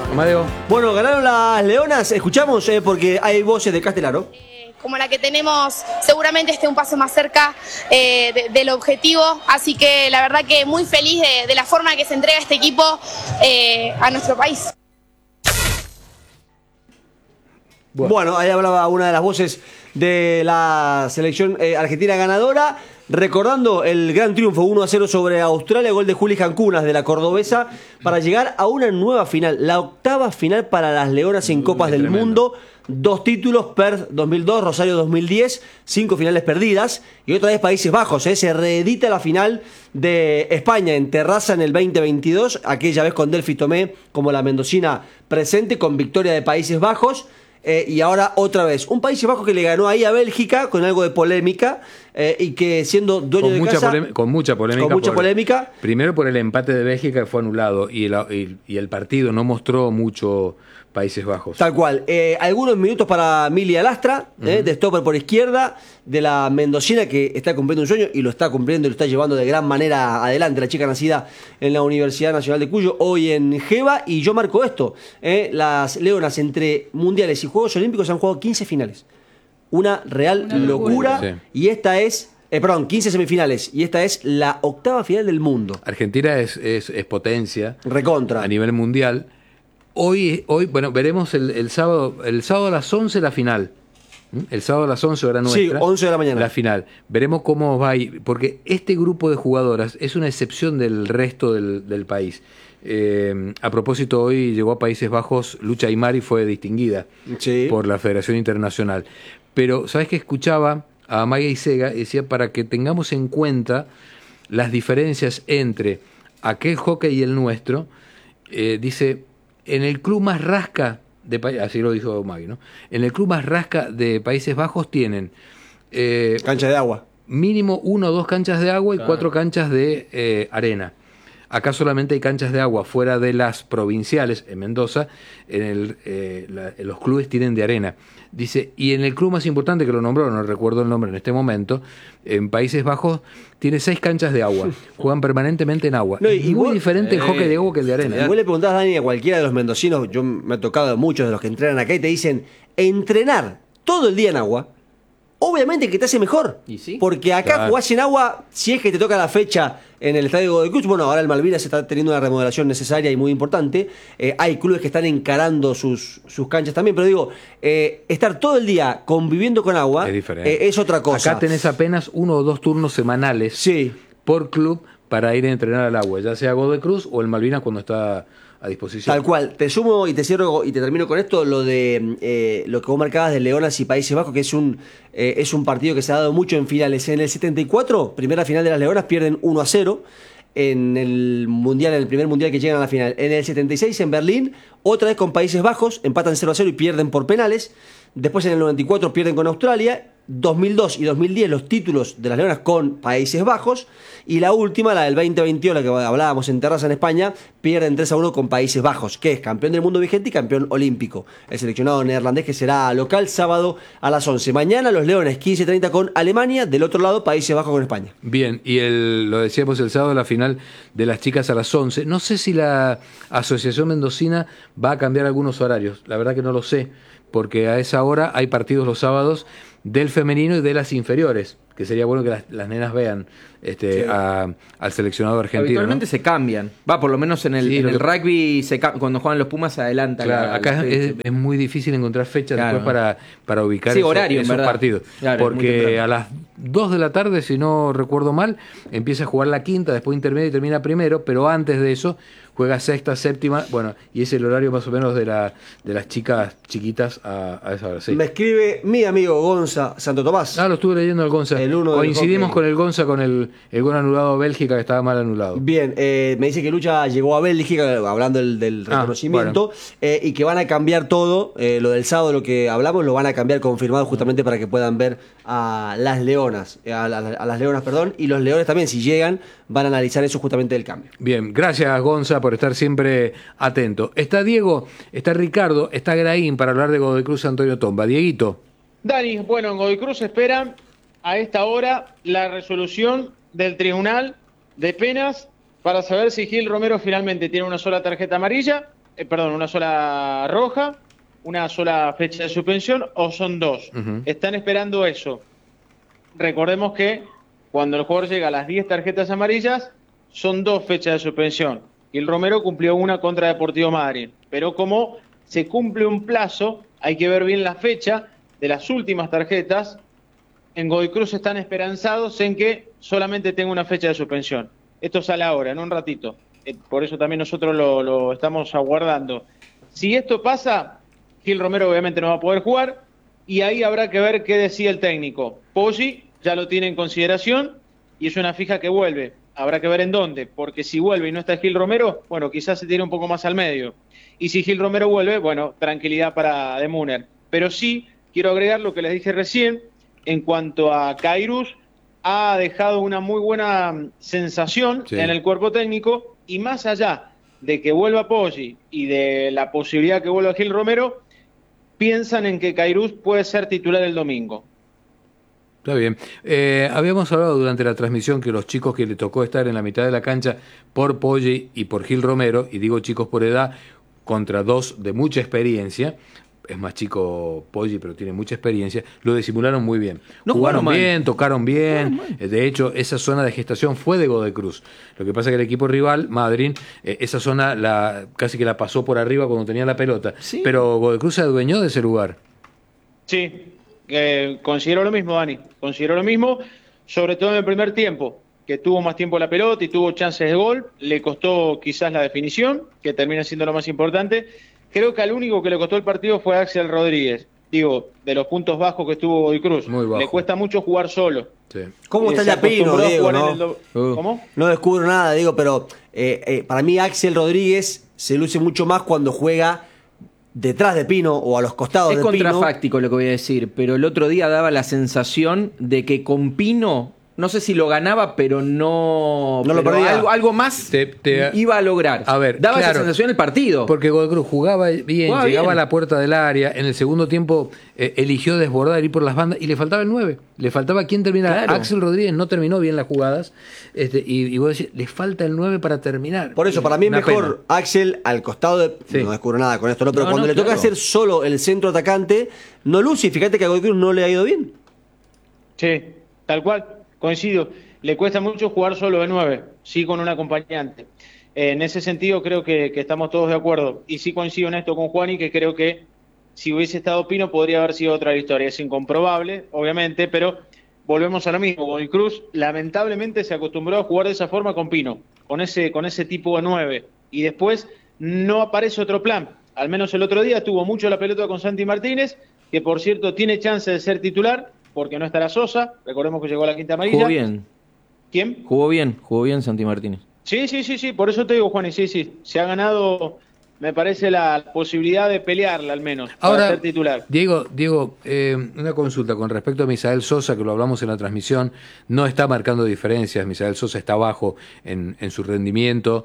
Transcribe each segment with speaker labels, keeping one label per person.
Speaker 1: Amadeo.
Speaker 2: Bueno, ganaron las Leonas, escuchamos, porque hay voces de Castellaro.
Speaker 3: Como la que tenemos, seguramente esté un paso más cerca del objetivo, así que la verdad que muy feliz de la forma que se entrega este equipo a nuestro país.
Speaker 2: Bueno, ahí hablaba una de las voces de la selección argentina ganadora, recordando el gran triunfo 1-0 sobre Australia, gol de Juli Jancunas de la cordobesa, para llegar a una nueva final, la octava final para las Leonas en Copas del Mundo. 2 títulos, Perth 2002, Rosario 2010, 5 finales perdidas. Y otra vez Países Bajos, se reedita la final de España en Terrassa en el 2022, aquella vez con Delphi Tomé como la mendocina presente, con victoria de Países Bajos. Y ahora otra vez, un Países Bajos que le ganó ahí a Bélgica con algo de polémica, y que siendo dueño de casa...
Speaker 1: Con mucha polémica. Primero por el empate de Bélgica que fue anulado y el partido no mostró mucho Países Bajos.
Speaker 2: Tal cual. Algunos minutos para Milia Lastra, de stopper por izquierda, de la mendocina que está cumpliendo un sueño y lo está cumpliendo y lo está llevando de gran manera adelante. La chica nacida en la Universidad Nacional de Cuyo, hoy en Geva. Y yo marco esto. Las Leonas entre mundiales y Juegos Olímpicos han jugado 15 finales. Una real locura. Sí. Y esta es... 15 semifinales. Y esta es la octava final del mundo.
Speaker 1: Argentina es potencia.
Speaker 2: Recontra.
Speaker 1: A nivel mundial. Hoy, bueno, veremos el sábado a las 11 la final. El sábado a las 11 hora nuestra.
Speaker 2: Sí, 11 de la mañana.
Speaker 1: La final. Veremos cómo va a ir, porque este grupo de jugadoras es una excepción del resto del país. A propósito, hoy llegó a Países Bajos Lucha Aymar y fue distinguida por la Federación Internacional. Pero, ¿sabes qué? Escuchaba a Maya Isega y decía, para que tengamos en cuenta las diferencias entre aquel hockey y el nuestro, dice... En el club más rasca de así lo dijo Magui, ¿no? En el club más rasca de Países Bajos tienen
Speaker 2: cancha de agua.
Speaker 1: Mínimo 1 o 2 canchas de agua y 4 canchas de arena. Acá solamente hay canchas de agua fuera de las provinciales, en Mendoza, los clubes tienen de arena. Dice, y en el club más importante que lo nombró, no recuerdo el nombre en este momento, en Países Bajos, tiene 6 canchas de agua. Juegan permanentemente en agua. No, y muy diferente el hockey de agua que el de arena.
Speaker 2: Y vos le preguntás, Dani, a cualquiera de los mendocinos, yo me ha tocado de muchos de los que entrenan acá y te dicen, entrenar todo el día en agua, obviamente que te hace mejor. ¿Y sí? Porque acá jugás en agua, si es que te toca la fecha en el estadio Godoy Cruz. Bueno, ahora el Malvinas está teniendo una remodelación necesaria y muy importante. Hay clubes que están encarando sus canchas también, pero digo, estar todo el día conviviendo con agua es otra cosa.
Speaker 1: Acá tenés apenas 1 o 2 turnos semanales por club para ir a entrenar al agua, ya sea Godoy Cruz o el Malvinas cuando está a disposición.
Speaker 2: Tal cual. Te sumo y te cierro y te termino con esto, lo de lo que vos marcabas de Leonas y Países Bajos, que es un partido que se ha dado mucho en finales. En el 74, primera final de las Leonas, pierden 1-0 en el mundial, en el primer mundial que llegan a la final. En el 76, en Berlín, otra vez con Países Bajos, empatan 0-0 y pierden por penales. Después en el 94 pierden con Australia. 2002 y 2010 los títulos de las Leonas con Países Bajos, y la última, la del 2021, la que hablábamos en Terrassa en España, pierden 3-1 con Países Bajos, que es campeón del mundo vigente y campeón olímpico, el seleccionado neerlandés, que será local sábado a las 11. Mañana los Leones 15:30 con Alemania, del otro lado Países Bajos con España.
Speaker 1: Bien, y lo decíamos el sábado, la final de las chicas a las 11. No sé si la Asociación Mendocina va a cambiar algunos horarios, la verdad que no lo sé, porque a esa hora hay partidos los sábados del femenino y de las inferiores, que sería bueno que las nenas vean al seleccionado argentino.
Speaker 4: Habitualmente se cambian, por lo menos en el rugby cuando juegan los Pumas se adelanta.
Speaker 1: Claro, acá es muy difícil encontrar fechas después para ubicar esos partidos, porque a las 2 de la tarde, si no recuerdo mal, empieza a jugar la quinta, después intermedia y termina primero, pero antes de eso juega sexta, séptima, bueno, y es el horario más o menos de las chicas chiquitas a esa hora. Sí.
Speaker 2: Me escribe mi amigo Gonza Santo Tomás.
Speaker 1: Lo estuve leyendo el Gonza. Coincidimos con el Gonza con el gol anulado a Bélgica, que estaba mal anulado.
Speaker 2: Bien, me dice que Lucha llegó a Bélgica, hablando del reconocimiento, y que van a cambiar todo, lo del sábado, lo que hablamos, lo van a cambiar confirmado justamente para que puedan ver a las Leonas, a las Leonas, perdón, y los Leones también, si llegan, van a analizar eso justamente del cambio.
Speaker 1: Bien, gracias Gonza por estar siempre atento. Está Diego, está Ricardo, está Graín para hablar de Godoy Cruz Antonio Tomba. Dieguito.
Speaker 5: Dani, bueno, en Godoy Cruz esperan a esta hora la resolución del Tribunal de Penas para saber si Gil Romero finalmente tiene una sola tarjeta amarilla una sola roja, una sola fecha de suspensión o son 2. Están esperando eso. Recordemos que cuando el jugador llega a las 10 tarjetas amarillas, son 2 fechas de suspensión. Gil Romero cumplió una contra Deportivo Madryn. Pero como se cumple un plazo, hay que ver bien la fecha de las últimas tarjetas. En Godoy Cruz están esperanzados en que solamente tenga una fecha de suspensión. Esto sale ahora, en un ratito. Por eso también nosotros lo estamos aguardando. Si esto pasa, Gil Romero obviamente no va a poder jugar y ahí habrá que ver qué decide el técnico. Poggi ya lo tiene en consideración y es una fija que vuelve. Habrá que ver en dónde, porque si vuelve y no está Gil Romero, bueno, quizás se tire un poco más al medio. Y si Gil Romero vuelve, bueno, tranquilidad para De Munner. Pero sí, quiero agregar lo que les dije recién, en cuanto a Kairos, ha dejado una muy buena sensación en el cuerpo técnico, y más allá de que vuelva Poggi y de la posibilidad que vuelva Gil Romero, piensan en que Kairos puede ser titular el domingo.
Speaker 1: Está bien. Habíamos hablado durante la transmisión que los chicos que le tocó estar en la mitad de la cancha por Poggi y por Gil Romero, y digo chicos por edad, contra 2 de mucha experiencia, es más chico Poggi, pero tiene mucha experiencia, lo disimularon muy bien.
Speaker 4: No
Speaker 1: jugaron
Speaker 4: jugaron
Speaker 1: bien, tocaron bien. De hecho, esa zona de gestación fue de Godoy Cruz. Lo que pasa es que el equipo rival, Madryn, esa zona casi que la pasó por arriba cuando tenía la pelota.
Speaker 4: Sí.
Speaker 1: Pero Godoy Cruz se adueñó de ese lugar.
Speaker 5: Sí, considero lo mismo, Dani. Considero lo mismo, sobre todo en el primer tiempo, que tuvo más tiempo la pelota y tuvo chances de gol. Le costó quizás la definición, que termina siendo lo más importante. Creo que al único que le costó el partido fue a Axel Rodríguez. Digo, de los puntos bajos que estuvo Godoy Cruz.
Speaker 1: Muy bajo.
Speaker 5: Le cuesta mucho jugar solo.
Speaker 1: Sí.
Speaker 2: ¿Cómo está
Speaker 5: Se
Speaker 2: ya Pino,
Speaker 5: acostumbró a
Speaker 2: Diego?
Speaker 5: jugar en
Speaker 2: ¿No?
Speaker 5: ¿Cómo?
Speaker 2: No descubro nada, digo, pero para mí Axel Rodríguez se luce mucho más cuando juega detrás de Pino o a los costados
Speaker 4: Es
Speaker 2: de Pino.
Speaker 4: contrafáctico lo que voy a decir, pero el otro día daba la sensación de que con Pino, no sé si lo ganaba, pero no
Speaker 2: lo
Speaker 4: pero
Speaker 2: perdía.
Speaker 4: algo más iba a lograr.
Speaker 1: A ver,
Speaker 4: daba
Speaker 1: claro,
Speaker 4: esa sensación el partido.
Speaker 1: Porque Godoy Cruz jugaba bien,
Speaker 4: Jugaba
Speaker 1: llegaba
Speaker 4: bien.
Speaker 1: a la puerta del área, en el segundo tiempo eligió desbordar, ir por las bandas, y le faltaba el 9. Le faltaba quien terminara.
Speaker 4: Claro.
Speaker 1: Axel Rodríguez no terminó bien las jugadas, y vos decís, le falta el 9 para terminar.
Speaker 2: Por eso, para mí es
Speaker 1: Una
Speaker 2: mejor Axel al costado de...
Speaker 1: Sí.
Speaker 2: No descubro nada con esto, ¿no? Pero
Speaker 4: No,
Speaker 2: cuando
Speaker 4: no,
Speaker 2: le toca
Speaker 4: claro.
Speaker 2: hacer solo el centro atacante, no luce. Y fíjate que a Godoy Cruz no le ha ido bien.
Speaker 5: Sí, tal cual, coincido. Le cuesta mucho jugar solo de 9, sí con un acompañante. En ese sentido creo que estamos todos de acuerdo. Y sí coincido en esto con Juani, que creo que si hubiese estado Pino podría haber sido otra historia. Es incomprobable, obviamente, pero volvemos a lo mismo. Godoy Cruz lamentablemente se acostumbró a jugar de esa forma con Pino, con ese tipo de 9. Y después no aparece otro plan. Al menos el otro día tuvo mucho la pelota con Santi Martínez, que por cierto tiene chance de ser titular, porque no estará Sosa. Recordemos que llegó a la quinta amarilla.
Speaker 4: Jugó bien.
Speaker 5: ¿Quién?
Speaker 4: Jugó bien Santi Martínez.
Speaker 5: Sí, por eso te digo, Juan, y sí, se ha ganado, me parece, la posibilidad de pelearla al menos,
Speaker 1: Ahora,
Speaker 5: para ser titular.
Speaker 1: Diego, una consulta con respecto a Misael Sosa, que lo hablamos en la transmisión, no está marcando diferencias, Misael Sosa está bajo en su rendimiento,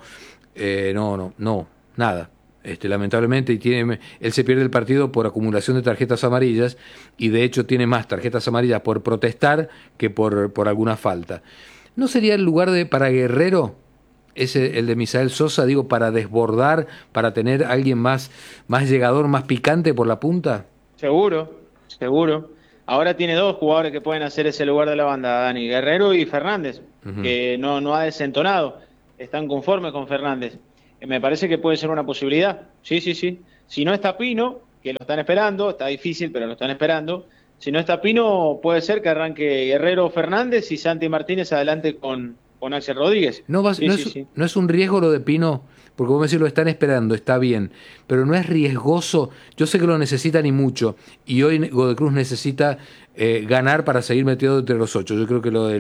Speaker 1: nada. Lamentablemente, él se pierde el partido por acumulación de tarjetas amarillas, y de hecho tiene más tarjetas amarillas por protestar que por alguna falta. ¿No sería el lugar para Guerrero, el de Misael Sosa, digo, para desbordar, para tener a alguien más llegador, más picante por la punta?
Speaker 5: Seguro. Ahora tiene 2 jugadores que pueden hacer ese lugar de la banda, Dani, Guerrero y Fernández, que no ha desentonado, están conformes con Fernández. Me parece que puede ser una posibilidad, sí. Si no está Pino, que lo están esperando, está difícil, pero lo están esperando. Si no está Pino, puede ser que arranque Guerrero Fernández y Santi Martínez adelante con Axel Rodríguez.
Speaker 1: No es un riesgo lo de Pino, porque vos me decís lo están esperando, está bien, pero no es riesgoso. Yo sé que lo necesitan y mucho, y hoy Godoy Cruz necesita ganar para seguir metido entre los 8. Yo creo que lo de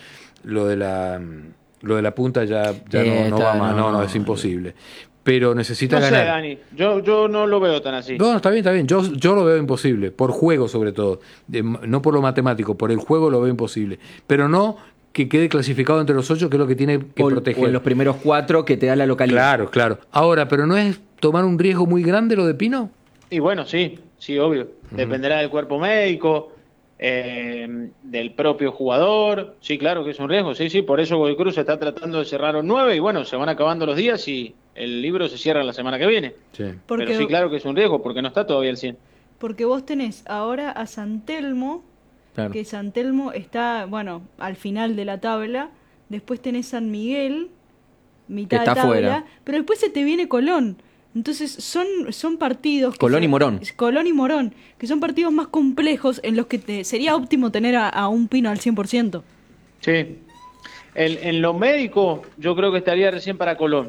Speaker 1: la punta ya no va más, no, es imposible. Pero necesita ganar.
Speaker 5: No sé, Dani, yo no lo veo tan así.
Speaker 1: No, está bien. Yo lo veo imposible, por juego sobre todo. No por lo matemático, por el juego lo veo imposible. Pero no que quede clasificado entre los 8, que es lo que tiene que proteger.
Speaker 4: O en los primeros 4 que te da la localidad.
Speaker 1: Claro. Ahora, ¿pero no es tomar un riesgo muy grande lo de Pino?
Speaker 5: Y bueno, sí, obvio. Dependerá del cuerpo médico, del propio jugador. Sí, claro que es un riesgo. Sí, por eso Godoy Cruz está tratando de cerrar un 9 y bueno, se van acabando los días y el libro se cierra la semana que viene.
Speaker 1: Sí.
Speaker 5: Pero sí, claro que es un riesgo, porque no está todavía al 100.
Speaker 6: Porque vos tenés ahora a San Telmo,
Speaker 4: Claro.
Speaker 6: que San Telmo está, bueno, al final de la tabla. Después tenés San Miguel, mitad
Speaker 4: Que está
Speaker 6: de tabla.
Speaker 4: fuera.
Speaker 6: Pero después se te viene Colón. Entonces son partidos... que
Speaker 4: Colón y Morón.
Speaker 6: Colón y Morón, que son partidos más complejos en los que sería óptimo tener a un Pino al 100%.
Speaker 5: Sí. En lo médico, yo creo que estaría recién para Colón.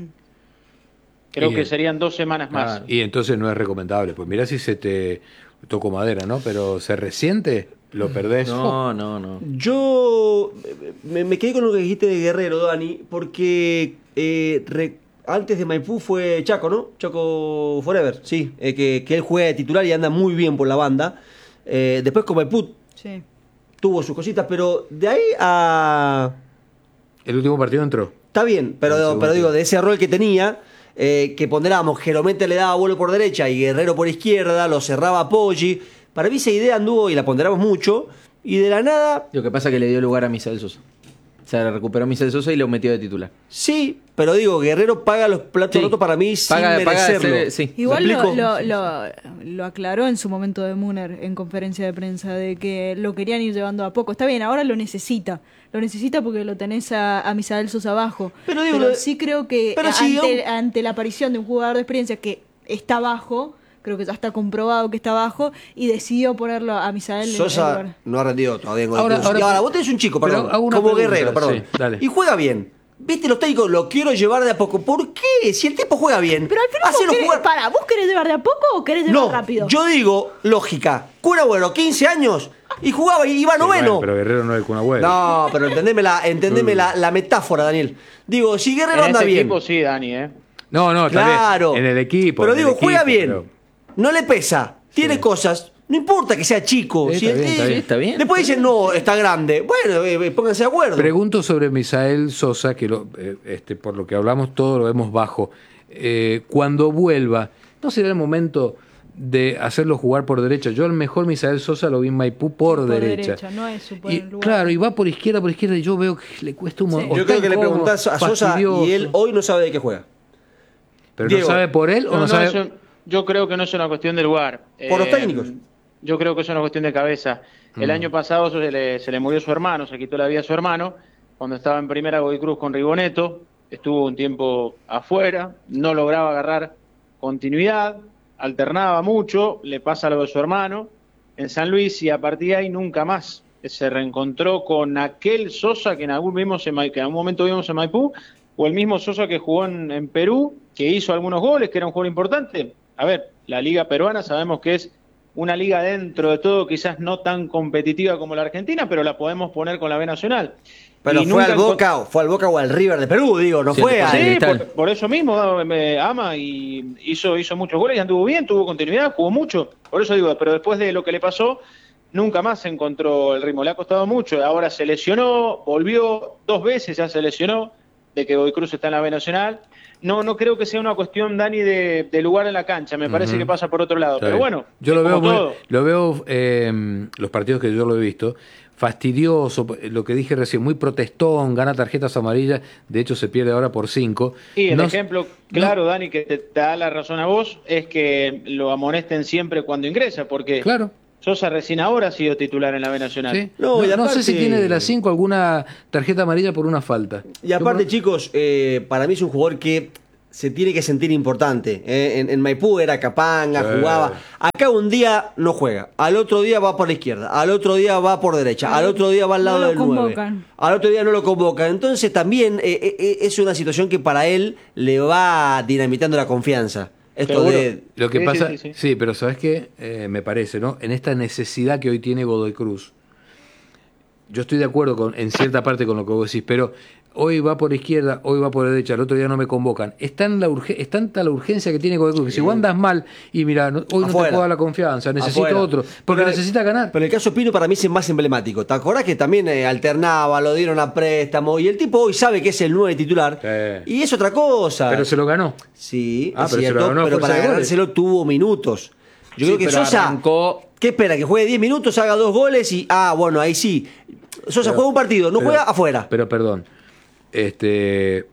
Speaker 5: Creo
Speaker 1: Y
Speaker 5: que serían 2 semanas más.
Speaker 1: Y entonces no es recomendable. Pues mirá si se te tocó madera, ¿no? Pero se resiente, lo perdés.
Speaker 4: No.
Speaker 2: Yo me quedé con lo que dijiste de Guerrero, Dani, porque antes de Maipú fue Chaco, ¿no? Chaco Forever, sí. Que él juega de titular y anda muy bien por la banda. Después con Maipú
Speaker 6: Sí.
Speaker 2: tuvo sus cositas, pero de ahí a...
Speaker 1: El último partido entró.
Speaker 2: Está bien, pero digo, de ese rol que tenía, que ponderábamos, Geromete le daba vuelo por derecha y Guerrero por izquierda, lo cerraba Poggi. Para mí esa idea anduvo y la ponderamos mucho, y de la nada,
Speaker 4: Lo que pasa es que le dio lugar a Misael Sosa. O sea, recuperó Misael Sosa y lo metió de titular.
Speaker 2: sí, pero digo, Guerrero paga los platos
Speaker 4: Sí.
Speaker 2: rotos para mí sin merecerlo.
Speaker 4: sí.
Speaker 6: Igual
Speaker 2: ¿Me explico?
Speaker 6: lo aclaró en su momento de Müller en conferencia de prensa, de que lo querían ir llevando a poco. Está bien, ahora lo necesita. Lo necesita porque lo tenés a Misael Sosa abajo.
Speaker 2: Pero digo,
Speaker 6: sí creo que
Speaker 2: pero si
Speaker 6: ante la aparición de un jugador de experiencia que está bajo, creo que ya está comprobado que está bajo, y decidió ponerlo a Misael en
Speaker 2: Sosa
Speaker 6: lugar.
Speaker 2: no ha rendido todavía en Godoy
Speaker 1: Ahora-
Speaker 2: Cruz.
Speaker 1: ahora-
Speaker 2: Y ahora vos tenés un chico,
Speaker 1: pero
Speaker 2: perdón,
Speaker 1: hago una
Speaker 2: como
Speaker 1: pregunta,
Speaker 2: Guerrero, perdón,
Speaker 1: sí, dale.
Speaker 2: y juega bien. ¿Viste los técnicos? Lo quiero llevar de a poco. ¿Por qué? Si el tipo juega bien,
Speaker 6: Pero al final
Speaker 2: hacelo jugar.
Speaker 6: ¿vos querés llevar de a poco o querés llevar
Speaker 2: No,
Speaker 6: rápido?
Speaker 2: yo digo, lógica. Kun Agüero, 15 años, y jugaba y iba
Speaker 1: Sí,
Speaker 2: noveno.
Speaker 1: bueno, pero Guerrero no es el Kun Agüero.
Speaker 2: No, pero entendeme la metáfora, Daniel. Digo, si Guerrero
Speaker 5: En
Speaker 2: anda
Speaker 5: ese
Speaker 2: bien.
Speaker 5: equipo sí, Dani,
Speaker 1: No, está bien.
Speaker 2: Claro.
Speaker 1: En el equipo.
Speaker 2: Pero
Speaker 1: en el
Speaker 2: digo, juega
Speaker 1: equipo,
Speaker 2: bien.
Speaker 1: pero-
Speaker 2: No le pesa. Tiene cosas. No importa que sea chico.
Speaker 1: Sí,
Speaker 2: Si
Speaker 1: está
Speaker 2: el-
Speaker 1: bien, está bien.
Speaker 4: Está bien.
Speaker 2: Después dicen, no, está grande. Bueno, pónganse de acuerdo.
Speaker 1: Pregunto sobre Misael Sosa, que por lo que hablamos todo lo vemos bajo. Cuando vuelva, ¿no será el momento de hacerlo jugar por derecha? Yo al mejor Misael Sosa lo vi en Maipú por derecha.
Speaker 6: No es su
Speaker 1: Y,
Speaker 6: buen lugar.
Speaker 1: claro, y va por izquierda, y yo veo que le cuesta un montón.
Speaker 2: Yo creo que le preguntás a Sosa y él hoy no sabe de qué juega.
Speaker 1: Pero
Speaker 2: Diego.
Speaker 1: no sabe por él o no sabe.
Speaker 5: Yo creo que no es una cuestión del lugar.
Speaker 2: Por los técnicos.
Speaker 5: Yo creo que es una cuestión de cabeza. El año pasado se le murió su hermano, se quitó la vida a su hermano, cuando estaba en primera Godoy Cruz con Rigoneto, estuvo un tiempo afuera, no lograba agarrar continuidad, alternaba mucho, le pasa lo de su hermano en San Luis y a partir de ahí nunca más se reencontró con aquel Sosa que en algún momento vimos en Maipú, o el mismo Sosa que jugó en Perú, que hizo algunos goles, que era un jugador importante. A ver, la liga peruana sabemos que es una liga dentro de todo quizás no tan competitiva como la Argentina, pero la podemos poner con la B Nacional.
Speaker 2: Pero
Speaker 5: Y
Speaker 2: fue
Speaker 5: nunca
Speaker 2: al Boca o al River de Perú, digo, no
Speaker 4: Sí,
Speaker 2: fue al...
Speaker 5: Sí,
Speaker 4: Cristal.
Speaker 5: por eso mismo ama y hizo muchos goles y anduvo bien, tuvo continuidad, jugó mucho. Por eso digo, pero después de lo que le pasó, nunca más se encontró el ritmo. Le ha costado mucho. Ahora se lesionó, volvió 2 veces, ya se lesionó, de que Godoy Cruz está en la B Nacional. No creo que sea una cuestión, Dani, de lugar en la cancha. Me parece que pasa por otro lado.
Speaker 1: Está
Speaker 5: Pero
Speaker 1: bien.
Speaker 5: bueno,
Speaker 1: Yo lo
Speaker 5: es
Speaker 1: veo,
Speaker 5: como todo.
Speaker 1: los partidos que yo lo he visto, fastidioso, lo que dije recién, muy protestón, gana tarjetas amarillas, de hecho se pierde ahora por 5.
Speaker 5: Y el
Speaker 1: No-
Speaker 5: ejemplo claro, Dani, que te da la razón a vos, es que lo amonesten siempre cuando ingresa, porque
Speaker 1: Claro.
Speaker 5: Sosa recién ahora ha sido titular en la B Nacional.
Speaker 1: Sí.
Speaker 2: No, y
Speaker 1: No
Speaker 2: aparte-
Speaker 1: sé si tiene de las 5 alguna tarjeta amarilla por una falta.
Speaker 2: Y aparte, chicos, para mí es un jugador que se tiene que sentir importante. En Maipú era capanga, jugaba. Acá un día no juega, al otro día va por la izquierda, al otro día va por derecha, al otro día va al lado
Speaker 6: No lo
Speaker 2: del 9.
Speaker 6: convocan.
Speaker 2: Al otro día no lo convocan. Entonces también es una situación que para él le va dinamitando la confianza. Esto
Speaker 5: Seguro.
Speaker 2: de...
Speaker 1: Lo que
Speaker 5: Sí,
Speaker 1: pasa,
Speaker 5: sí, sí.
Speaker 1: sí, pero ¿sabes qué? Me parece, ¿no? En esta necesidad que hoy tiene Godoy Cruz, yo estoy de acuerdo en cierta parte con lo que vos decís, pero hoy va por izquierda, hoy va por derecha, el otro día no me convocan. Es tanta la urgencia que tiene Godoy Cruz, que si vos andas mal y mira, hoy no te
Speaker 2: Afuera.
Speaker 1: puedo dar la confianza, necesito
Speaker 2: Afuera.
Speaker 1: otro, porque
Speaker 2: Pero-
Speaker 1: necesita ganar.
Speaker 2: Pero el caso Pino para mí es el más emblemático. ¿Te acordás que también alternaba, lo dieron a préstamo? Y el tipo hoy sabe que es el 9 titular.
Speaker 1: Sí.
Speaker 2: Y es otra cosa.
Speaker 1: Pero se lo ganó.
Speaker 2: Sí,
Speaker 1: Ah,
Speaker 2: es
Speaker 1: pero se
Speaker 2: cierto,
Speaker 1: lo ganó a
Speaker 2: pero
Speaker 1: fuerza
Speaker 2: para
Speaker 1: de goles.
Speaker 2: ganárselo tuvo minutos. Yo
Speaker 4: Sí,
Speaker 2: creo que
Speaker 4: pero
Speaker 2: Sosa,
Speaker 4: arrancó-
Speaker 2: ¿qué espera? Que juegue 10 minutos, haga 2 goles y... bueno, ahí sí. Sosa juega un partido, no
Speaker 1: Pero-
Speaker 2: juega afuera.
Speaker 1: Pero perdón,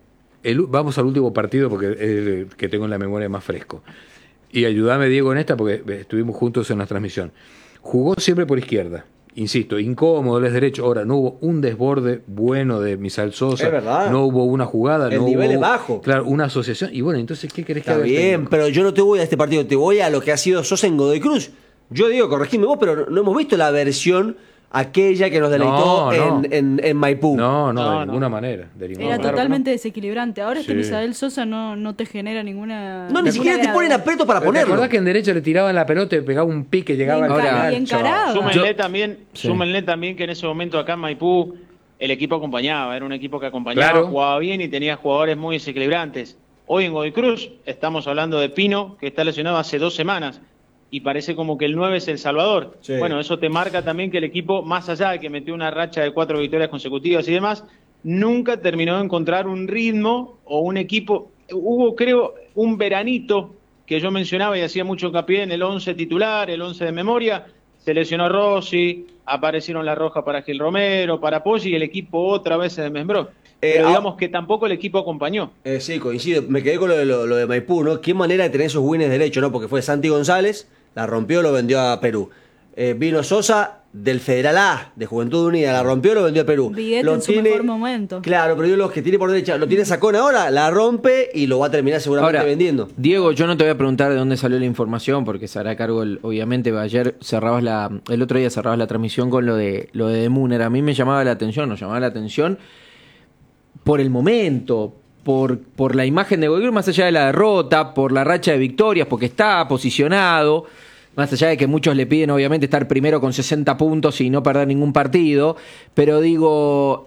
Speaker 1: Vamos al último partido porque es el que tengo en la memoria más fresco. Y ayúdame, Diego, en esta porque estuvimos juntos en la transmisión. Jugó siempre por izquierda. Insisto, incómodo, él es derecho. Ahora, no hubo un desborde bueno de Misael Sosa.
Speaker 2: Es verdad.
Speaker 1: No hubo una jugada.
Speaker 2: El
Speaker 1: no
Speaker 2: nivel
Speaker 1: hubo,
Speaker 2: es bajo.
Speaker 1: Claro, una asociación. Y bueno, entonces, ¿qué querés que
Speaker 2: Está
Speaker 1: haga?
Speaker 2: bien, pero yo no te voy a este partido, te voy a lo que ha sido Sosa en Godoy Cruz. Yo digo, corregime vos, pero no hemos visto la versión aquella que nos deleitó
Speaker 1: No.
Speaker 2: en Maipú.
Speaker 1: No,
Speaker 5: No,
Speaker 1: de ninguna manera. De ninguna
Speaker 6: Era
Speaker 1: manera.
Speaker 6: totalmente desequilibrante. Ahora
Speaker 1: Sí.
Speaker 6: Misael Sosa no te genera ninguna.
Speaker 2: No, ni siquiera te ponen aprieto para
Speaker 1: Pero ¿te
Speaker 2: ponerlo.
Speaker 1: acordás que en derecha le tiraban la pelota y pegaba un pique, llegaba al
Speaker 4: Ahora,
Speaker 1: final?
Speaker 6: y encaraba.
Speaker 5: Súmenle también que en ese momento acá en Maipú el equipo acompañaba, era un equipo que acompañaba,
Speaker 1: Claro.
Speaker 5: jugaba bien y tenía jugadores muy desequilibrantes. Hoy en Godoy Cruz estamos hablando de Pino, que está lesionado hace 2 semanas, y parece como que el 9 es El Salvador.
Speaker 2: Sí.
Speaker 5: Bueno, eso te marca también que el equipo, más allá de que metió una racha de 4 victorias consecutivas y demás, nunca terminó de encontrar un ritmo o un equipo. Hubo, creo, un veranito que yo mencionaba y hacía mucho hincapié en el 11 titular, el 11 de memoria. Se lesionó Rossi, aparecieron la roja para Gil Romero, para Poggi, y el equipo otra vez se desmembró. Pero digamos que tampoco el equipo acompañó.
Speaker 2: Sí, coincido. Me quedé con lo de Maipú, ¿no? Qué manera de tener esos wins derecho, ¿no? Porque fue Santi González, la rompió, lo vendió a Perú. Vino Sosa del Federal A, de Juventud Unida, la rompió, lo vendió a Perú.
Speaker 6: Viguete en su mejor momento.
Speaker 2: Claro, pero yo los que tiene por derecha, lo tiene Sacón ahora, la rompe y lo va a terminar seguramente
Speaker 4: Ahora,
Speaker 2: vendiendo.
Speaker 4: Diego, yo no te voy a preguntar de dónde salió la información, porque se hará cargo, obviamente, ayer el otro día cerrabas la transmisión con lo de Müner. A mí me llamaba la atención, nos llamaba la atención por el momento, por la imagen de Godoy Cruz, más allá de la derrota, por la racha de victorias, porque está posicionado, más allá de que muchos le piden obviamente estar primero con 60 puntos y no perder ningún partido, pero digo,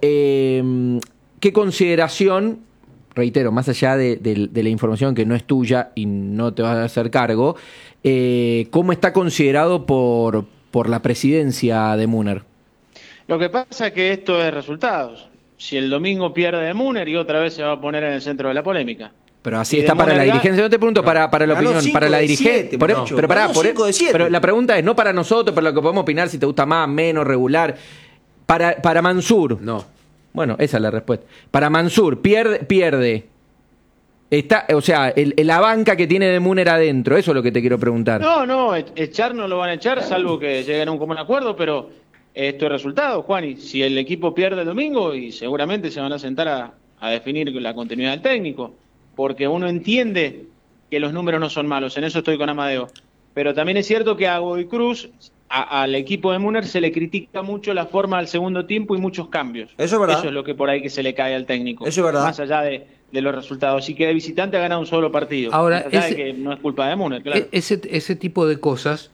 Speaker 4: ¿qué consideración, reitero, más allá de la información que no es tuya y no te vas a hacer cargo, cómo está considerado por la presidencia de Müner?
Speaker 5: Lo que pasa es que esto es resultados. Si el domingo pierde de Müner y otra vez se va a poner en el centro de la polémica.
Speaker 4: Pero así
Speaker 5: Y
Speaker 4: está
Speaker 5: de
Speaker 4: para la
Speaker 5: Müner
Speaker 4: dirigencia. No te pregunto para la
Speaker 2: Ganó
Speaker 4: opinión,
Speaker 2: 5
Speaker 4: para la
Speaker 2: de
Speaker 4: dirigencia.
Speaker 2: 7,
Speaker 4: Pero
Speaker 2: Macho.
Speaker 4: pará,
Speaker 2: Ganó 5 de 7.
Speaker 4: pero la pregunta es no para nosotros, para lo que podemos opinar, si te gusta más, menos, regular. Para Mansur.
Speaker 1: No.
Speaker 4: Bueno, esa es la respuesta. Para Mansur, pierde. Está, o sea, la banca que tiene de Müner adentro, eso es lo que te quiero preguntar.
Speaker 5: No, echar no lo van a echar, salvo que lleguen a un común acuerdo, pero esto es resultado, Juani. Si el equipo pierde el domingo, y seguramente se van a sentar a definir la continuidad del técnico, porque uno entiende que los números no son malos, en eso estoy con Amadeo. Pero también es cierto que a Godoy Cruz, al equipo de Müner, se le critica mucho la forma del segundo tiempo y muchos cambios.
Speaker 2: Eso es verdad.
Speaker 5: Eso es lo que por ahí que se le cae al técnico.
Speaker 2: Eso es verdad.
Speaker 5: Más allá de los resultados. Y que de visitante ha ganado un solo partido.
Speaker 1: Ahora,
Speaker 5: Más allá de que no es culpa de Müner, claro.
Speaker 1: Ese tipo de cosas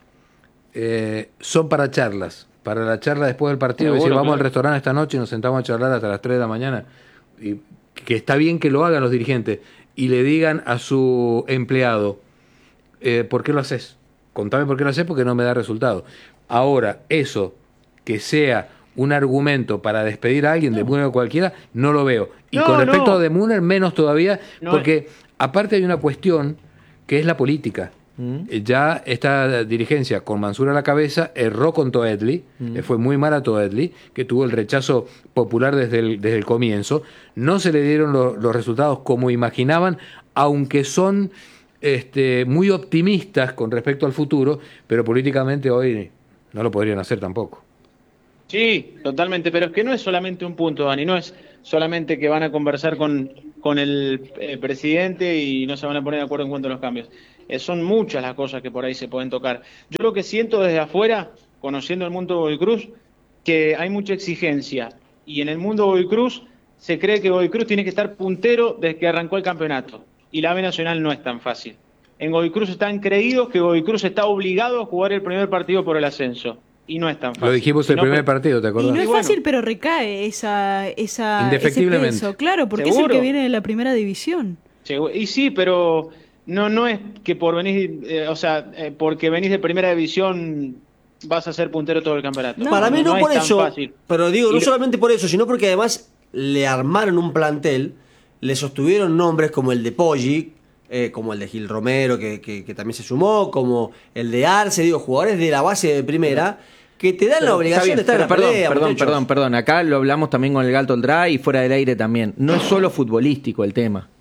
Speaker 1: son para charlas. Para la charla después del partido,
Speaker 5: Seguro,
Speaker 1: decir, vamos
Speaker 5: claro.
Speaker 1: al restaurante esta noche y nos sentamos a charlar hasta las 3 de la mañana. Y que está bien que lo hagan los dirigentes y le digan a su empleado, ¿por qué lo haces? Contame por qué lo haces, porque no me da resultado. Ahora, eso, que sea un argumento para despedir a alguien de Müner o cualquiera, no lo veo. Y
Speaker 5: No,
Speaker 1: con respecto
Speaker 5: no.
Speaker 1: de Müner, menos todavía,
Speaker 5: No,
Speaker 1: porque aparte hay una cuestión que es la política. Ya esta dirigencia con Mansur a la cabeza erró con Toedli, fue muy mal a Toedli, que tuvo el rechazo popular desde el comienzo. No se le dieron los resultados como imaginaban, aunque son muy optimistas con respecto al futuro, pero políticamente hoy no lo podrían hacer tampoco.
Speaker 5: Sí, totalmente, pero es que no es solamente un punto, Dani, no es solamente que van a conversar con el presidente y no se van a poner de acuerdo en cuanto a los cambios. Son muchas las cosas que por ahí se pueden tocar. Yo lo que siento desde afuera, conociendo el mundo de Godoy Cruz, que hay mucha exigencia, y en el mundo de Godoy Cruz se cree que Godoy Cruz tiene que estar puntero desde que arrancó el campeonato, y la B Nacional no es tan fácil. En Godoy Cruz están creídos que Godoy Cruz está obligado a jugar el primer partido por el ascenso. Y no es tan fácil.
Speaker 1: Lo dijimos el
Speaker 5: Sino
Speaker 1: primer
Speaker 5: que-
Speaker 1: partido, ¿te
Speaker 6: Y
Speaker 1: acordás?
Speaker 6: no es
Speaker 5: Y bueno.
Speaker 6: fácil, pero recae ese
Speaker 1: Indefectiblemente.
Speaker 6: peso, claro, porque es el
Speaker 5: Seguro.
Speaker 6: que viene de la primera división.
Speaker 5: Y sí, pero no es que por venir, porque venís de primera división vas a ser puntero todo el campeonato.
Speaker 6: No.
Speaker 2: Para mí no
Speaker 5: es
Speaker 2: por
Speaker 5: tan
Speaker 2: eso,
Speaker 5: fácil.
Speaker 2: pero digo, no
Speaker 5: Y-
Speaker 2: solamente por eso, sino porque además le armaron un plantel, le sostuvieron nombres como el de Poggi, como el de Gil Romero, que también se sumó, como el de Arce, digo, jugadores de la base de primera, que te dan la obligación de estar en la pelea, muchachos.
Speaker 4: Perdón. Acá lo hablamos también con el Gato Oldra y fuera del aire también. No es solo futbolístico el tema.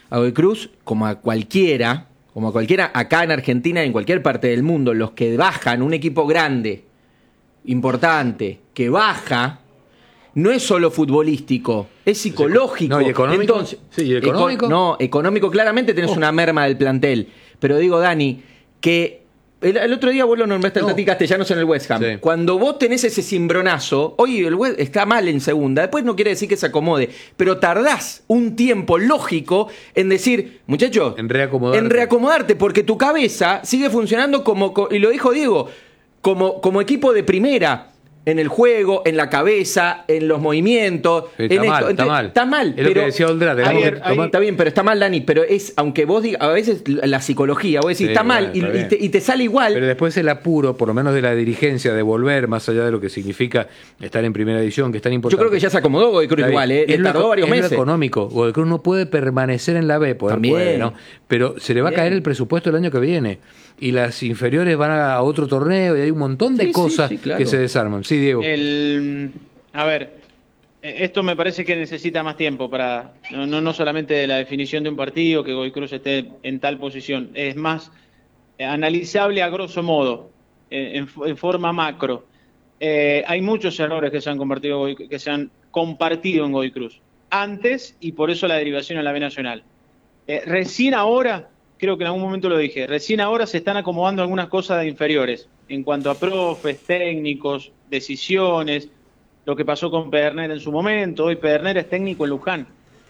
Speaker 4: a Godoy Cruz, como a cualquiera acá en Argentina y en cualquier parte del mundo, los que bajan, un equipo grande, importante, que baja, no es solo futbolístico, es psicológico.
Speaker 1: No, ¿y económico?
Speaker 4: Entonces,
Speaker 1: Sí, ¿y económico?
Speaker 4: Económico claramente tenés una merma del plantel. Pero digo, Dani, que el otro día vos lo nombraste al Tati Castellanos en el West Ham. Sí. Cuando vos tenés ese cimbronazo, hoy el West está mal en segunda, después no quiere decir que se acomode, pero tardás un tiempo lógico en decir, muchachos, en reacomodarte, porque tu cabeza sigue funcionando y lo dijo Diego, como equipo de primera. En el juego, en la cabeza, en los movimientos.
Speaker 1: Está mal.
Speaker 4: Está mal.
Speaker 1: Es lo que decía Oldra.
Speaker 4: Está bien, pero está mal, Dani. Pero es, aunque vos digas, a veces la psicología, vos decís, está mal y te sale igual.
Speaker 1: Pero después el apuro, por lo menos de la dirigencia, de volver, más allá de lo que significa estar en primera división, que es tan importante.
Speaker 4: Yo creo que ya se acomodó Godoy Cruz igual, le tardó varios meses.
Speaker 1: Es lo económico. Godoy Cruz no puede permanecer en la B, ¿no? Pero se le va a caer el presupuesto el año que viene. Y las inferiores van a otro torneo y hay un montón de cosas que se desarman. Sí, Diego.
Speaker 5: A ver, esto me parece que necesita más tiempo para no solamente de la definición de un partido, que Godoy Cruz esté en tal posición, es más analizable a grosso modo, en forma macro. Hay muchos errores que se han compartido en Godoy Cruz antes y por eso la derivación a la B Nacional. Recién ahora, creo que en algún momento lo dije, recién ahora se están acomodando algunas cosas de inferiores, en cuanto a profes, técnicos, decisiones, lo que pasó con Pederner en su momento. Hoy Pederner es técnico en Luján.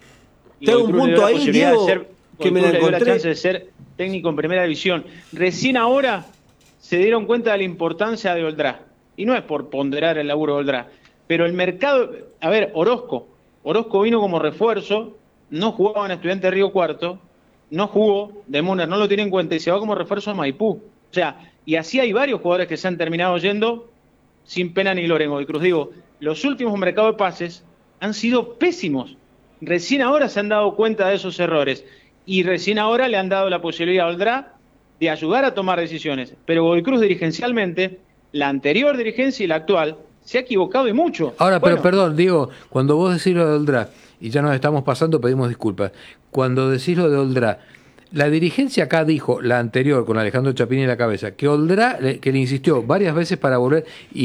Speaker 2: Tengo un punto ahí, Diego, que me la encontré.
Speaker 5: Le dio la chance de ser técnico en primera división. Recién ahora se dieron cuenta de la importancia de Oldrá. Y no es por ponderar el laburo de Oldrá, pero el mercado... A ver, Orozco vino como refuerzo, no jugaba en Estudiantes Río Cuarto, no jugó, de Muner no lo tiene en cuenta y se va como refuerzo a Maipú. O sea, y así hay varios jugadores que se han terminado yendo sin pena ni gloria en Godoy Cruz. Digo, los últimos mercados de pases han sido pésimos. Recién ahora se han dado cuenta de esos errores y recién ahora le han dado la posibilidad a Oldrá de ayudar a tomar decisiones. Pero Godoy Cruz dirigencialmente, la anterior dirigencia y la actual, se ha equivocado y mucho.
Speaker 1: Ahora, pero perdón, Diego, cuando vos decís lo de Oldrá, y ya nos estamos pasando, pedimos disculpas, cuando decís lo de Oldrá, la dirigencia acá dijo, la anterior, con Alejandro Chapini en la cabeza, que Oldrá, que le insistió varias veces para volver,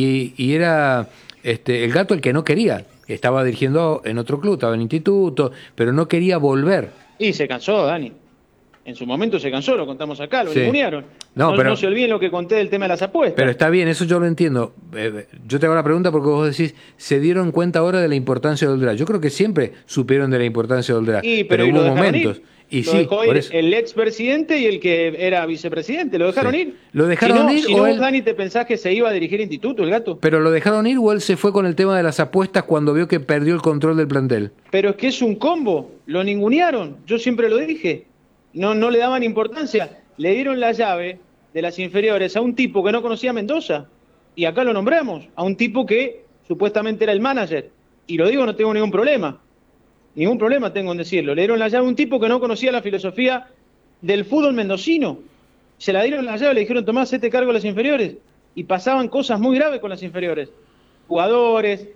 Speaker 1: y era el Gato el que no quería. Estaba dirigiendo en otro club, estaba en instituto, pero no quería volver.
Speaker 5: Y se cansó, Dani. En su momento se cansó, lo contamos acá, lo ningunearon. No se olviden lo que conté del tema de las apuestas.
Speaker 1: Pero está bien, eso yo lo entiendo. Yo te hago la pregunta porque vos decís, ¿se dieron cuenta ahora de la importancia de Oldrá? Yo creo que siempre supieron de la importancia de Oldrá, pero hubo momentos.
Speaker 5: Y lo dejó ir el expresidente y el que era vicepresidente, lo dejaron ir.
Speaker 1: ¿Lo dejaron ir?
Speaker 5: Si no, vos, Dani, te pensás que se iba a dirigir instituto, el Gato.
Speaker 1: ¿Pero lo dejaron ir o él se fue con el tema de las apuestas cuando vio que perdió el control del plantel?
Speaker 5: Pero es que es un combo, lo ningunearon, yo siempre lo dije. No le daban importancia. Le dieron la llave de las inferiores a un tipo que no conocía a Mendoza. Y acá lo nombramos, a un tipo que supuestamente era el manager. Y lo digo, no tengo ningún problema. Ningún problema tengo en decirlo. Le dieron la llave a un tipo que no conocía la filosofía del fútbol mendocino. Se la dieron la llave, le dijeron, tomá, hacete cargo de las inferiores. Y pasaban cosas muy graves con las inferiores. Jugadores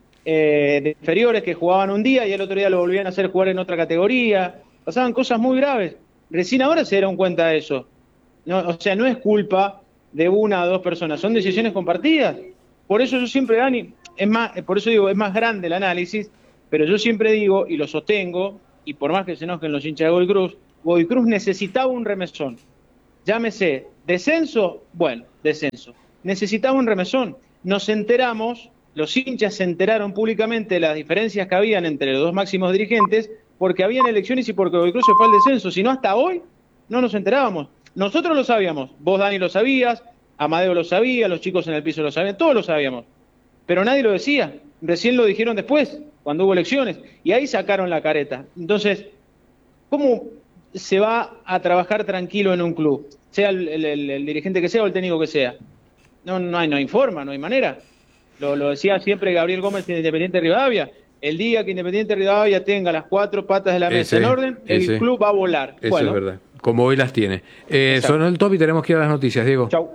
Speaker 5: de inferiores que jugaban un día y el otro día lo volvían a hacer jugar en otra categoría. Pasaban cosas muy graves. Recién ahora se dieron cuenta de eso. No, o sea, no es culpa de una o dos personas, son decisiones compartidas. Por eso yo siempre, Dani, por eso digo, es más grande el análisis, pero yo siempre digo, y lo sostengo, y por más que se enojen los hinchas de Godoy Cruz necesitaba un remesón. Llámese descenso, bueno, descenso. Necesitaba un remesón. Nos enteramos, los hinchas se enteraron públicamente de las diferencias que habían entre los dos máximos dirigentes, porque habían elecciones y porque Godoy Cruz se fue al descenso. Si no, hasta hoy no nos enterábamos. Nosotros lo sabíamos. Vos, Dani, lo sabías. Amadeo lo sabía. Los chicos en el piso lo sabían. Todos lo sabíamos. Pero nadie lo decía. Recién lo dijeron después, cuando hubo elecciones. Y ahí sacaron la careta. Entonces, ¿cómo se va a trabajar tranquilo en un club? Sea el dirigente que sea o el técnico que sea. No hay forma, no hay manera. Lo decía siempre Gabriel Gómez de Independiente Rivadavia. El día que Independiente Rivadavia tenga las cuatro patas de la mesa en orden, el club va a volar.
Speaker 1: Eso es verdad, como hoy las tiene. Sonó el top y tenemos que ir a las noticias, Diego.
Speaker 5: Chau.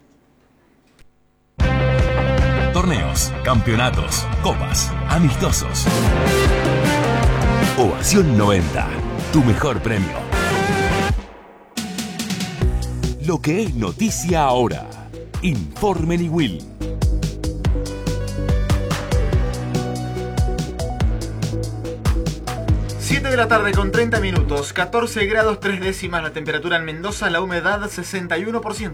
Speaker 7: Torneos, campeonatos, copas, amistosos. Ovación 90. tu mejor premio. Lo que es noticia ahora. Informe Niwil.
Speaker 8: 7 de la tarde con 30 minutos, 14 grados 3 décimas la temperatura en Mendoza, la humedad 61%.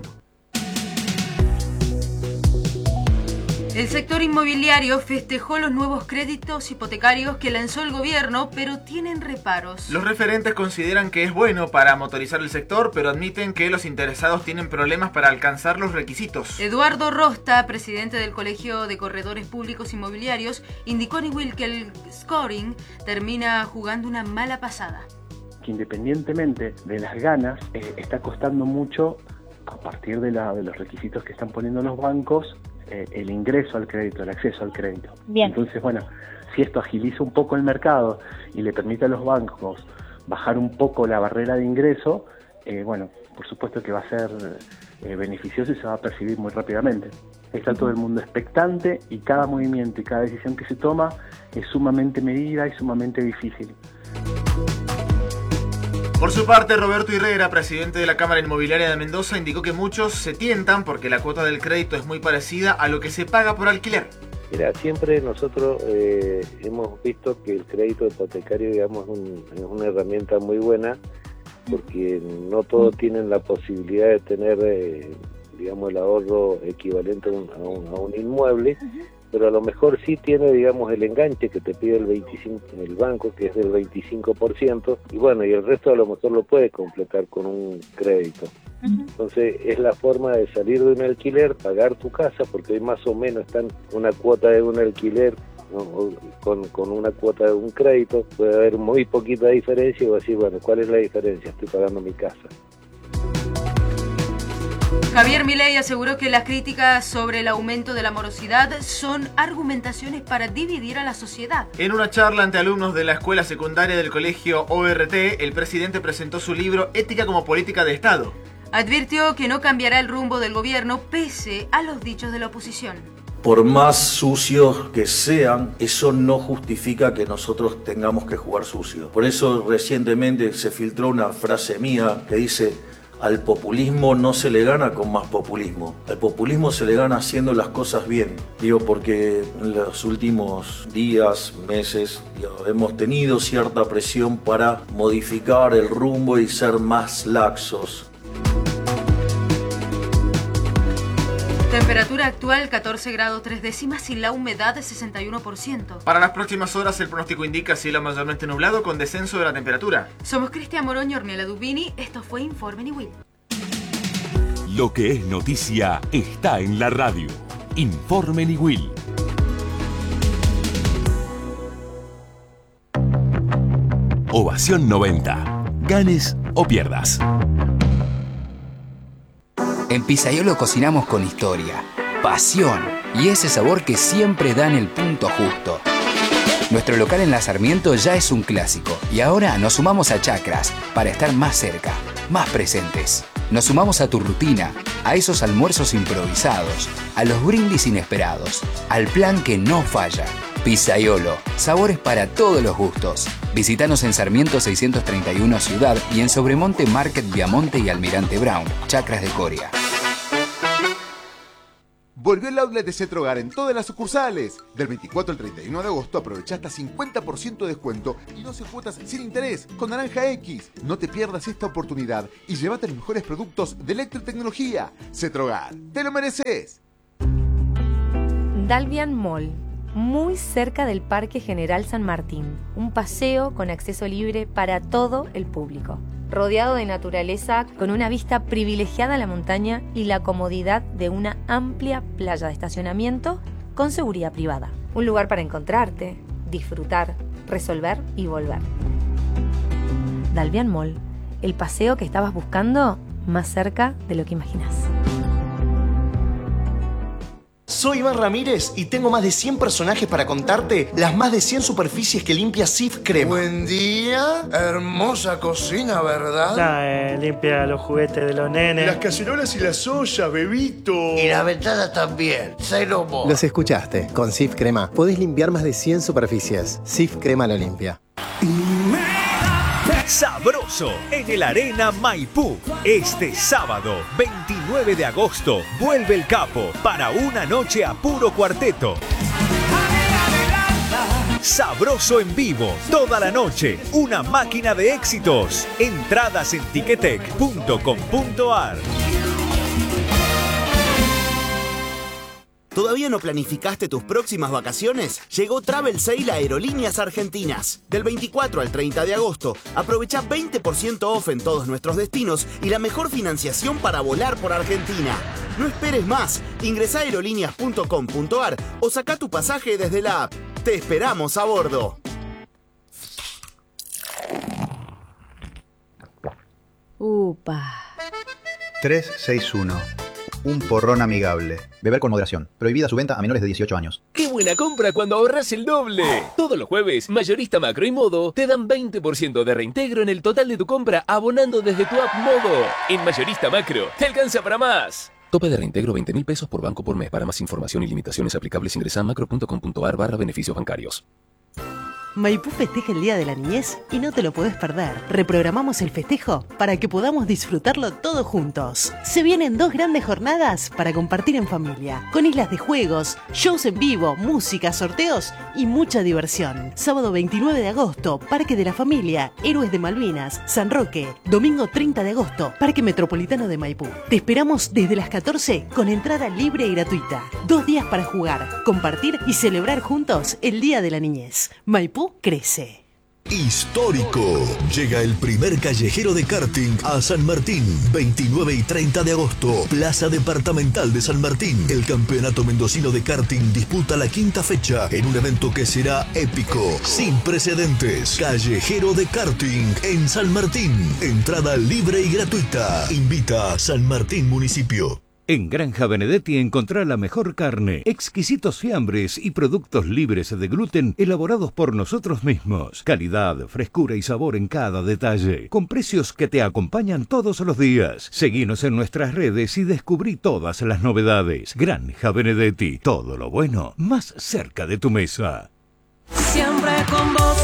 Speaker 9: El sector inmobiliario festejó los nuevos créditos hipotecarios que lanzó el gobierno, pero tienen reparos.
Speaker 8: Los referentes consideran que es bueno para motorizar el sector, pero admiten que los interesados tienen problemas para alcanzar los requisitos.
Speaker 9: Eduardo Rosta, presidente del Colegio de Corredores Públicos Inmobiliarios, indicó a Niwil que el scoring termina jugando una mala pasada.
Speaker 10: Que independientemente de las ganas, está costando mucho a partir de los requisitos que están poniendo los bancos, el ingreso al crédito, el acceso al crédito.
Speaker 11: Bien.
Speaker 10: Entonces, bueno, si esto agiliza un poco el mercado y le permite a los bancos bajar un poco la barrera de ingreso, bueno, por supuesto que va a ser beneficioso y se va a percibir muy rápidamente. Está todo el mundo expectante y cada movimiento y cada decisión que se toma es sumamente medida y sumamente difícil.
Speaker 8: Por su parte, Roberto Herrera, presidente de la Cámara Inmobiliaria de Mendoza, indicó que muchos se tientan porque la cuota del crédito es muy parecida a lo que se paga por alquiler.
Speaker 12: Mira, siempre nosotros hemos visto que el crédito hipotecario, digamos, es una herramienta muy buena porque no todos tienen la posibilidad de tener, digamos, el ahorro equivalente a un inmueble. Pero a lo mejor sí tiene, digamos, el enganche que te pide el banco, que es del 25%, y bueno, y el resto a lo mejor lo puedes completar con un crédito. Entonces es la forma de salir de un alquiler, pagar tu casa, porque hoy más o menos están una cuota de un alquiler, ¿no? con una cuota de un crédito, puede haber muy poquita diferencia y vas a decir, bueno, ¿cuál es la diferencia? Estoy pagando mi casa.
Speaker 9: Javier Milei aseguró que las críticas sobre el aumento de la morosidad son argumentaciones para dividir a la sociedad.
Speaker 8: En una charla ante alumnos de la escuela secundaria del colegio ORT, el presidente presentó su libro Ética como Política de Estado.
Speaker 9: Advirtió que no cambiará el rumbo del gobierno pese a los dichos de la oposición.
Speaker 13: Por más sucios que sean, eso no justifica que nosotros tengamos que jugar sucio. Por eso recientemente se filtró una frase mía que dice: al populismo no se le gana con más populismo. Al populismo se le gana haciendo las cosas bien. Digo, porque en los últimos días, meses, hemos tenido cierta presión para modificar el rumbo y ser más laxos.
Speaker 9: Temperatura actual 14 grados 3 décimas y la humedad de 61%.
Speaker 8: Para las próximas horas el pronóstico indica cielo mayormente nublado con descenso de la temperatura.
Speaker 9: Somos Cristian Moroño, Ornella Dubini. Esto fue Informe Niwil.
Speaker 7: Lo que es noticia está en la radio. Informe Niwil. Ovación 90. Ganes o pierdas.
Speaker 14: En Pizzaiolo cocinamos con historia, pasión y ese sabor que siempre da en el punto justo. Nuestro local en La Sarmiento ya es un clásico y ahora nos sumamos a Chacras para estar más cerca, más presentes. Nos sumamos a tu rutina, a esos almuerzos improvisados, a los brindis inesperados, al plan que no falla. Pizzaiolo, sabores para todos los gustos. Visítanos en Sarmiento 631 Ciudad y en Sobremonte Market Viamonte y Almirante Brown, Chacras de Coria.
Speaker 15: Volvió el outlet de Cetrogar en todas las sucursales. Del 24 al 31 de agosto aprovecha hasta 50% de descuento y 12 cuotas sin interés con Naranja X. No te pierdas esta oportunidad y llévate los mejores productos de electrotecnología. Cetrogar, te lo mereces.
Speaker 16: Dalvian Mall, muy cerca del Parque General San Martín. Un paseo con acceso libre para todo el público. Rodeado de naturaleza, con una vista privilegiada a la montaña y la comodidad de una amplia playa de estacionamiento con seguridad privada. Un lugar para encontrarte, disfrutar, resolver y volver. Dalvian Mall, el paseo que estabas buscando más cerca de lo que imaginas.
Speaker 17: Soy Iván Ramírez y tengo más de 100 personajes para contarte las más de 100 superficies que limpia Cif Crema.
Speaker 18: Buen día, hermosa cocina, ¿verdad?
Speaker 19: Limpia los juguetes de los nenes.
Speaker 18: Las cacerolas y las ollas, bebito. Y la ventana también, Celomo.
Speaker 20: Los escuchaste, con Cif Crema podés limpiar más de 100 superficies. Cif Crema lo limpia.
Speaker 11: Sabroso en el Arena Maipú. Este sábado, 29 de agosto, vuelve el Capo para una noche a puro cuarteto. Sabroso en vivo, toda la noche, una máquina de éxitos. Entradas en ticketek.com.ar.
Speaker 21: ¿Todavía no planificaste tus próximas vacaciones? Llegó Travel Sale a Aerolíneas Argentinas. Del 24 al 30 de agosto, aprovecha 20% off en todos nuestros destinos y la mejor financiación para volar por Argentina. No esperes más. Ingresá a aerolíneas.com.ar o saca tu pasaje desde la app. Te esperamos a bordo.
Speaker 16: Upa.
Speaker 22: 361. Un porrón amigable. Beber con moderación. Prohibida su venta a menores de 18 años.
Speaker 23: ¡Qué buena compra cuando ahorras el doble! Todos los jueves, Mayorista Macro y Modo te dan 20% de reintegro en el total de tu compra abonando desde tu app Modo. En Mayorista Macro, te alcanza para más. Tope de reintegro 20.000 pesos por banco por mes. Para más información y limitaciones aplicables ingresa a macro.com.ar/beneficios bancarios.
Speaker 24: Maipú festeja el Día de la Niñez y no te lo podés perder. Reprogramamos el festejo para que podamos disfrutarlo todos juntos. Se vienen 2 grandes jornadas para compartir en familia, con islas de juegos, shows en vivo, música, sorteos y mucha diversión. Sábado 29 de agosto, Parque de la Familia, Héroes de Malvinas, San Roque. Domingo 30 de agosto, Parque Metropolitano de Maipú. Te esperamos desde las 14 con entrada libre y gratuita. 2 días para jugar, compartir y celebrar juntos el Día de la Niñez. Maipú crece.
Speaker 25: Histórico. Llega el primer callejero de karting a San Martín. 29 y 30 de agosto. Plaza Departamental de San Martín. El campeonato mendocino de karting disputa la 5ª fecha en un evento que será épico, sin precedentes. Callejero de karting en San Martín. Entrada libre y gratuita. Invita a San Martín Municipio.
Speaker 26: En Granja Benedetti encontrá la mejor carne, exquisitos fiambres y productos libres de gluten elaborados por nosotros mismos. Calidad, frescura y sabor en cada detalle, con precios que te acompañan todos los días. Seguinos en nuestras redes y descubrí todas las novedades. Granja Benedetti, todo lo bueno más cerca de tu mesa.
Speaker 27: Siempre con vos,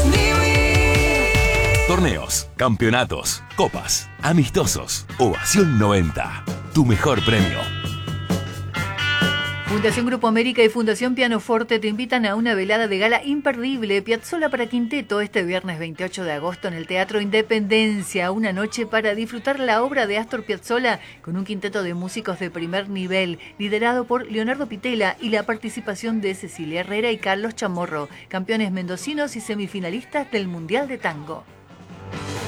Speaker 7: Torneos, campeonatos, copas, amistosos, Ovación 90. Tu mejor premio.
Speaker 9: Fundación Grupo América y Fundación Pianoforte te invitan a una velada de gala imperdible, Piazzolla para Quinteto, este viernes 28 de agosto en el Teatro Independencia. Una noche para disfrutar la obra de Astor Piazzolla con un quinteto de músicos de primer nivel, liderado por Leonardo Pitela y la participación de Cecilia Herrera y Carlos Chamorro, campeones mendocinos y semifinalistas del Mundial de Tango.